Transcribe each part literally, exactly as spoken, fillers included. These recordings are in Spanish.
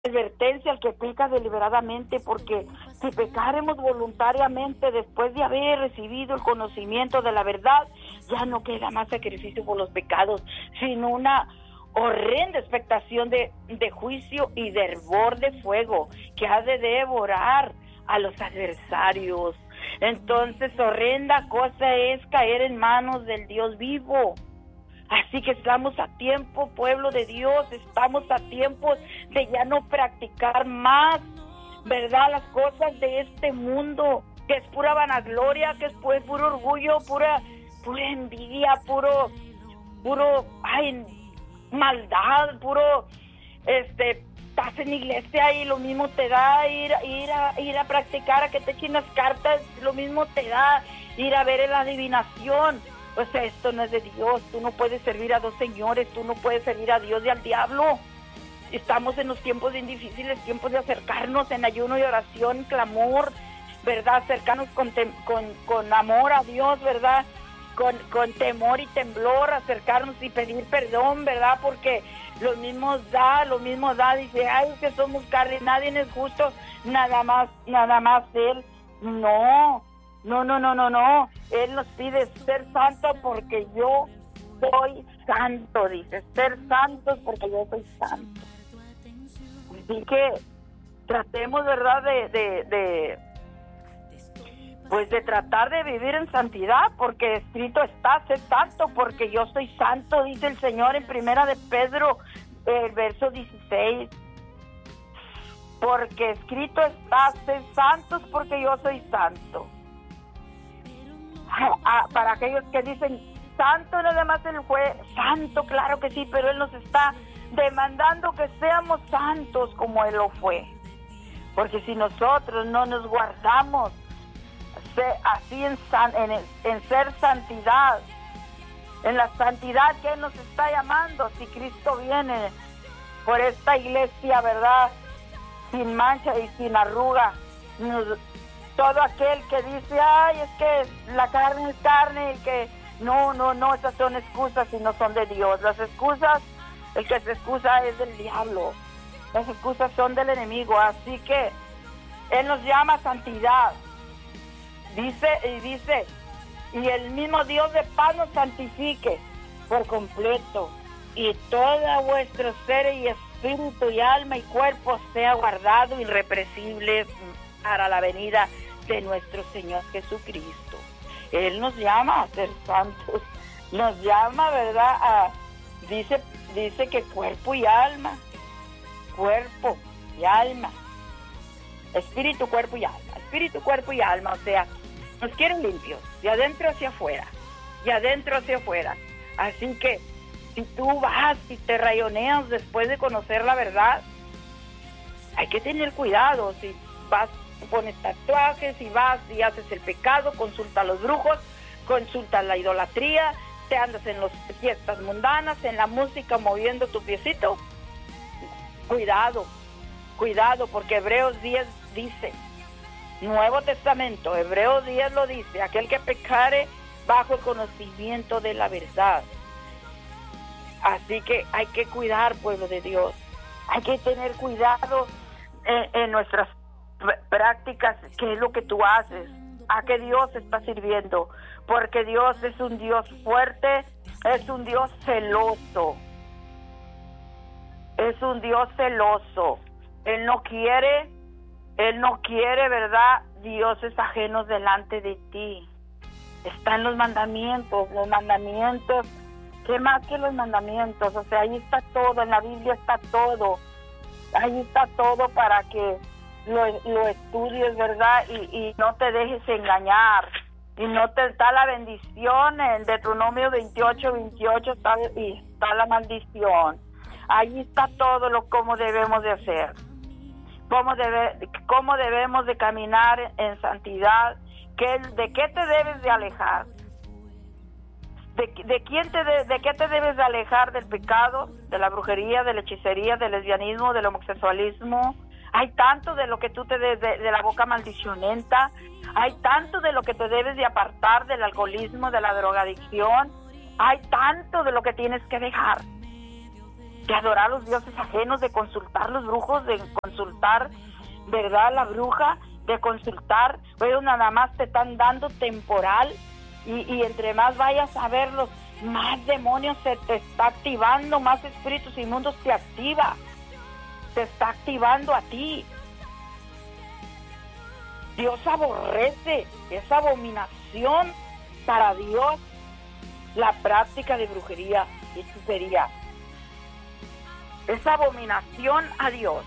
advertencia al que peca deliberadamente, porque si pecaremos voluntariamente después de haber recibido el conocimiento de la verdad, ya no queda más sacrificio por los pecados, sino una horrenda expectación de, de juicio y de hervor de fuego que ha de devorar a los adversarios. Entonces, horrenda cosa es caer en manos del Dios vivo. Así que estamos a tiempo, pueblo de Dios, estamos a tiempo de ya no practicar más, ¿verdad? Las cosas de este mundo, que es pura vanagloria, que es puro, puro orgullo, pura, pura envidia, puro, puro, ay, maldad, puro, este, estás en iglesia y lo mismo te da ir, ir, a, ir a practicar, a que te echen las cartas, lo mismo te da ir a ver en la adivinación. O sea, esto no es de Dios. Tú no puedes servir a dos señores, tú no puedes servir a Dios y al diablo. Estamos en los tiempos bien difíciles, tiempos de acercarnos en ayuno y oración, clamor, ¿verdad? Acercarnos con, tem- con, con amor a Dios, ¿verdad? Con, con temor y temblor, acercarnos y pedir perdón, ¿verdad? Porque lo mismo da, lo mismo da, dice, ay, que somos carne, nadie es justo, nada más, nada más Él. No, no, no, no, no, no. Él nos pide ser santo porque yo soy santo, dice, ser santos porque yo soy santo. Así que tratemos, ¿verdad?, de, de, de, pues de tratar de vivir en santidad, porque escrito está, sé santo porque yo soy santo, dice el Señor en primera de Pedro, el verso dieciséis. Porque escrito está, sé santos porque yo soy santo. Ah, para aquellos que dicen, santo nada más Él fue, santo, claro que sí, pero Él nos está demandando que seamos santos como Él lo fue. Porque si nosotros no nos guardamos así en, san, en, en ser santidad, en la santidad que Él nos está llamando, si Cristo viene por esta iglesia, ¿verdad?, sin mancha y sin arruga, nos, todo aquel que dice, ay, es que la carne es carne, y que no, no, no, esas son excusas y no son de Dios. Las excusas, el que se excusa es del diablo, las excusas son del enemigo. Así que Él nos llama a santidad, dice, y dice, y el mismo Dios de paz nos santifique por completo, y toda vuestro ser y espíritu y alma y cuerpo sea guardado irrepresible para la venida de nuestro Señor Jesucristo. Él nos llama a ser santos, nos llama, ¿verdad?, a, dice, dice que cuerpo y alma, cuerpo y alma, espíritu, cuerpo y alma, espíritu, cuerpo y alma, o sea, nos quieren limpios, de adentro hacia afuera, de adentro hacia afuera. Así que si tú vas y te rayoneas después de conocer la verdad, hay que tener cuidado. Si vas, pones tatuajes, y vas y haces el pecado, consulta a los brujos, consulta la idolatría, te andas en las fiestas mundanas, en la música moviendo tu piecito, cuidado, cuidado, porque Hebreos diez dice, Nuevo Testamento, Hebreos diez lo dice, aquel que pecare bajo el conocimiento de la verdad. Así que hay que cuidar, pueblo de Dios, hay que tener cuidado en, en nuestras prácticas, qué es lo que tú haces, a qué Dios está sirviendo, porque Dios es un Dios fuerte, es un Dios celoso, es un Dios celoso. Él no quiere, Él no quiere, ¿verdad?, dioses ajenos delante de ti. Están los mandamientos, los mandamientos, ¿qué más que los mandamientos? O sea, ahí está todo, en la Biblia está todo, ahí está todo para que lo, lo estudies, ¿verdad?, y, y no te dejes engañar, y no te está la bendición. En Deuteronomio veintiocho, veintiocho está, y está la maldición. Ahí está todo lo cómo debemos de hacer, cómo, debe, cómo debemos de caminar en santidad, qué, de qué te debes de alejar, de, de, quién te de, de qué te debes de alejar, del pecado, de la brujería, de la hechicería, del lesbianismo, del homosexualismo. Hay tanto de lo que tú te debes de, de la boca maldicionenta, hay tanto de lo que te debes de apartar, del alcoholismo, de la drogadicción, hay tanto de lo que tienes que dejar, de adorar a los dioses ajenos, de consultar los brujos, de consultar, ¿verdad?, la bruja, de consultar, pero nada más te están dando temporal, y, y entre más vayas a verlos, más demonios se te está activando, más espíritus inmundos te activa, te está activando a ti. Dios aborrece, es abominación para Dios la práctica de brujería y hechicería. Es abominación a Dios.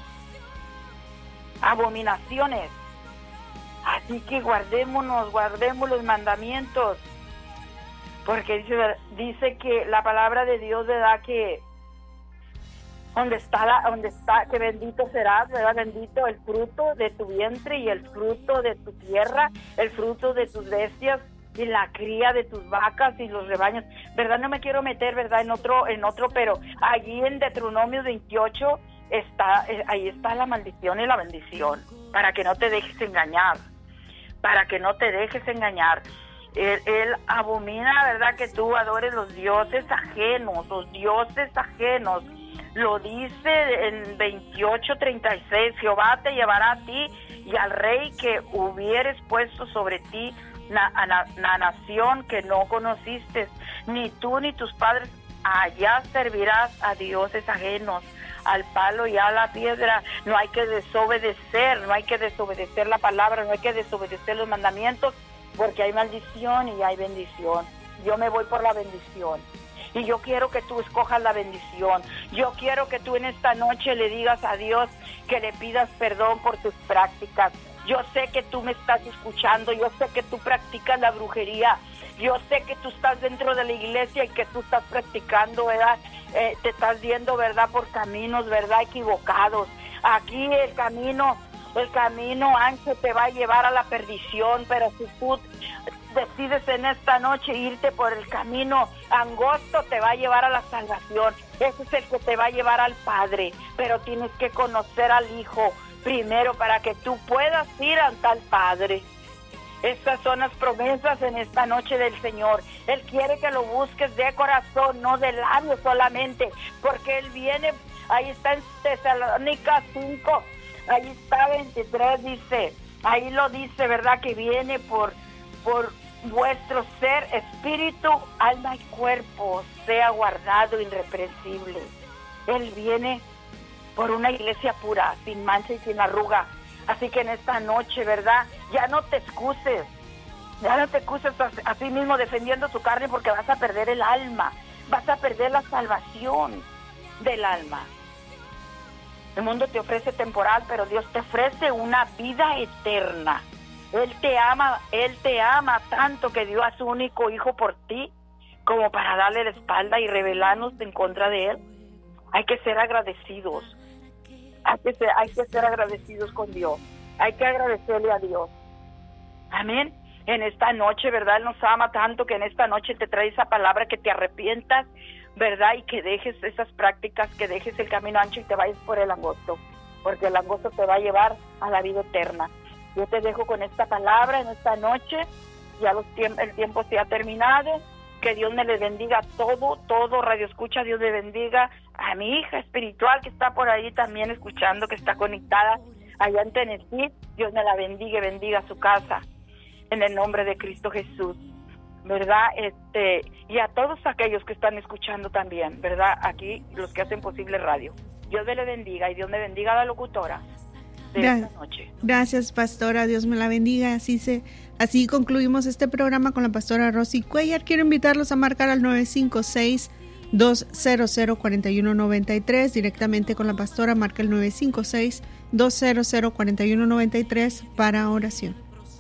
Abominaciones. Así que guardémonos, guardemos los mandamientos. Porque dice, dice que la palabra de Dios, ¿verdad?, que donde está, la, donde está, que bendito serás, ¿verdad?, bendito el fruto de tu vientre y el fruto de tu tierra, el fruto de tus bestias y la cría de tus vacas y los rebaños, ¿verdad? No me quiero meter, ¿verdad?, en otro, en otro, pero allí en Deuteronomio veintiocho está, eh, ahí está la maldición y la bendición, para que no te dejes engañar, para que no te dejes engañar. Él, él abomina, ¿verdad?, que tú adores los dioses ajenos, los dioses ajenos. Lo dice en veintiocho treinta y seis, Jehová te llevará a ti y al rey que hubieres puesto sobre ti, la na, na, na, nación que no conociste, ni tú ni tus padres, allá servirás a dioses ajenos, al palo y a la piedra. No hay que desobedecer, no hay que desobedecer la palabra, no hay que desobedecer los mandamientos, porque hay maldición y hay bendición. Yo me voy por la bendición. Y yo quiero que tú escojas la bendición. Yo quiero que tú en esta noche le digas a Dios que le pidas perdón por tus prácticas. Yo sé que tú me estás escuchando, yo sé que tú practicas la brujería, yo sé que tú estás dentro de la iglesia y que tú estás practicando, ¿verdad? Eh, te estás yendo, ¿verdad?, por caminos, ¿verdad?, equivocados. Aquí el camino, el camino ancho te va a llevar a la perdición, pero si tú decides en esta noche irte por el camino angosto, te va a llevar a la salvación. Ese es el que te va a llevar al Padre, pero tienes que conocer al Hijo primero para que tú puedas ir ante el Padre. Estas son las promesas en esta noche del Señor. Él quiere que lo busques de corazón, no de labios solamente, porque Él viene, ahí está en Tesalónicas cinco, ahí está veintitrés, dice, ahí lo dice, ¿verdad?, que viene por, por vuestro ser, espíritu, alma y cuerpo, sea guardado irreprensible. Él viene por una iglesia pura, sin mancha y sin arruga. Así que en esta noche, ¿verdad?, ya no te excuses, ya no te excuses a ti mismo defendiendo tu carne, porque vas a perder el alma, vas a perder la salvación del alma. El mundo te ofrece temporal, pero Dios te ofrece una vida eterna. Él te ama, Él te ama tanto que dio a su único hijo por ti, como para darle la espalda y rebelarnos en contra de Él. Hay que ser agradecidos. Hay que ser, hay que ser agradecidos con Dios. Hay que agradecerle a Dios. Amén. En esta noche, ¿verdad?, Él nos ama tanto que en esta noche te trae esa palabra, que te arrepientas, ¿verdad?, y que dejes esas prácticas, que dejes el camino ancho y te vayas por el angosto, porque el angosto te va a llevar a la vida eterna. Yo te dejo con esta palabra en esta noche. Ya los tiemp- el tiempo se ha terminado. Que Dios me les bendiga todo, todo Radio Escucha. Dios le bendiga a mi hija espiritual que está por ahí también escuchando, que está conectada allá en Tennessee. Dios me la bendiga y bendiga su casa en el nombre de Cristo Jesús, ¿verdad? Este, y a todos aquellos que están escuchando también, ¿verdad? Aquí los que hacen posible radio. Dios me le bendiga y Dios me bendiga a la locutora de Gra- esta noche. Gracias, pastora. Dios me la bendiga. Así se Así concluimos este programa con la pastora Rosy Cuellar. Quiero invitarlos a marcar al nueve cinco seis, dos cero cero, cuatro uno nueve tres. Directamente con la pastora, marca el nueve cinco seis, dos cero cero, cuatro uno nueve tres para oración.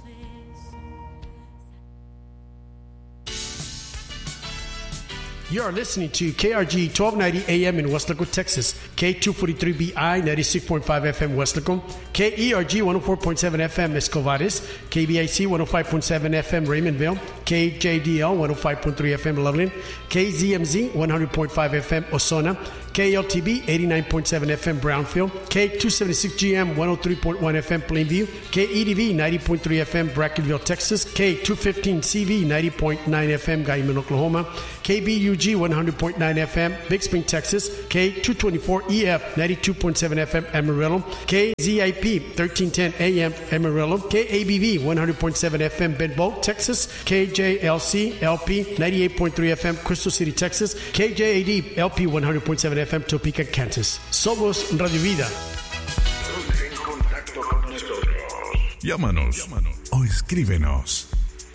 You are listening to K R G twelve ninety A M in Weslaco, Texas, K two forty-three B I ninety-six point five F M Weslaco, K E R G one oh four point seven F M Escovares, K B I C one oh five point seven F M Raymondville, K J D L one oh five point three F M Loveland, K Z M Z one hundred point five F M Osona, K L T B eighty-nine point seven F M Brownfield, K two seventy-six G M one oh three point one F M Plainview, K E D V ninety point three F M Brackenville, Texas, K two fifteen C V ninety point nine F M Guyman, Oklahoma, K B U G one hundred point nine F M Big Spring, Texas, K two twenty-four E F ninety-two point seven F M Amarillo, K Z I P thirteen ten A M Amarillo, K A B V one hundred point seven F M Benbow, Texas, K J L C L P ninety-eight point three F M Crystal City, Texas, K J A D L P one hundred point seven F M Topeka, Kansas. Somos Radio Vida. Ponte en contacto con nosotros. Llámanos, Llámanos o escríbenos.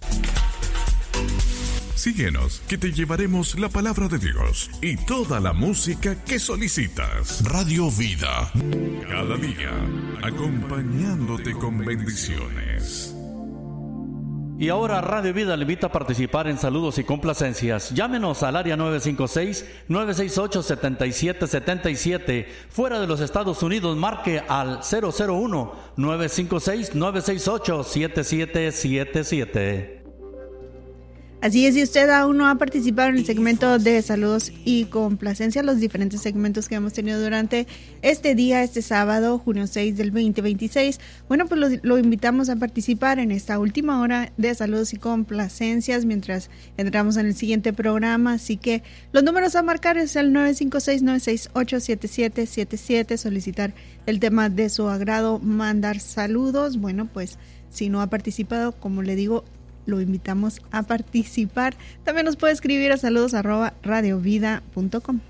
Síguenos, que te llevaremos la palabra de Dios y toda la música que solicitas. Radio Vida, cada día, acompañándote con bendiciones. Y ahora Radio Vida le invita a participar en saludos y complacencias. Llámenos al área nueve cinco seis, nueve seis ocho, siete siete siete siete. Fuera de los Estados Unidos, marque al cero cero uno, nueve cinco seis, nueve seis ocho, siete siete siete siete. Así es, si usted aún no ha participado en el segmento de saludos y complacencia, los diferentes segmentos que hemos tenido durante este día, este sábado, junio seis del veinte veintiséis, bueno, pues lo, lo invitamos a participar en esta última hora de saludos y complacencias mientras entramos en el siguiente programa. Así que los números a marcar es el nueve cinco seis, nueve seis ocho, siete siete siete siete, solicitar el tema de su agrado, mandar saludos. Bueno, pues si no ha participado, como le digo, lo invitamos a participar. También nos puede escribir a saludos arroba radiovida punto com.